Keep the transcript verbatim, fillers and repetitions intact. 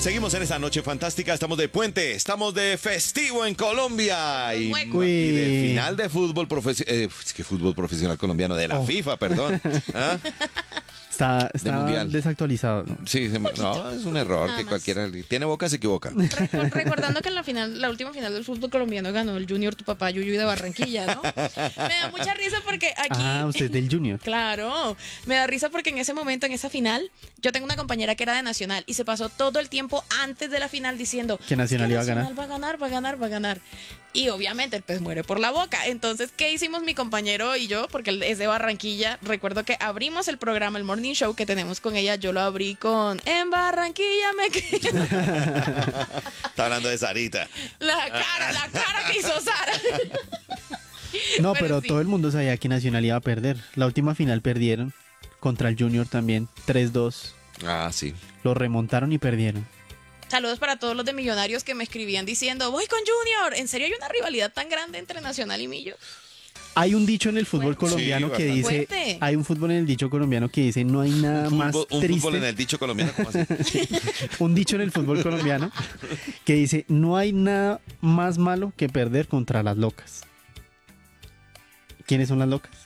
Seguimos en esta noche fantástica, estamos de puente, estamos de festivo en Colombia y, Hueco. y de Uy. final de fútbol profesional, eh, es que fútbol profesional colombiano, de la Oh. FIFA, perdón. ¿Ah? Está, está Mundial. desactualizado, ¿no? Sí, se me- no, es un error Nada que más. cualquiera tiene boca se equivoca. Recor- Recordando que en la final, la última final del fútbol colombiano ganó el Junior, tu papá Yuyu de Barranquilla, ¿no? Me da mucha risa porque aquí. Ah, usted es del Junior. Claro, me da risa porque en ese momento, en esa final, yo tengo una compañera que era de Nacional y se pasó todo el tiempo antes de la final diciendo Que Nacional "Es iba a ganar". Nacional va a ganar, va a ganar, va a ganar. Y obviamente el pez muere por la boca. Entonces, ¿qué hicimos mi compañero y yo? Porque él es de Barranquilla. Recuerdo que abrimos el programa, el Morning Show que tenemos con ella. Yo lo abrí con En Barranquilla me quedo. Está hablando de Sarita. La cara, la cara que hizo Sara. No, Pero pero sí. todo el mundo sabía que Nacional iba a perder. La última final perdieron contra el Junior también, tres dos. Ah, sí. Lo remontaron y perdieron. Saludos para todos los de Millonarios que me escribían diciendo, voy con Junior. ¿En serio hay una rivalidad tan grande entre Nacional y Millo? Hay un dicho en el fútbol Fuerte. colombiano Sí, que bastante. dice, Fuerte. hay un fútbol en el dicho colombiano que dice, no hay nada Un más fútbol, un triste. fútbol en el dicho colombiano, ¿cómo así? Un dicho en el fútbol colombiano que dice, no hay nada más malo que perder contra las locas. ¿Quiénes son las locas?